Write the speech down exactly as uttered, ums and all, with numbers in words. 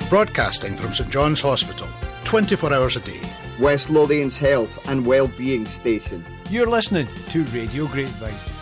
Broadcasting from St John's Hospital, twenty-four hours a day. West Lothian's health and wellbeing station. You're listening to Radio Grapevine.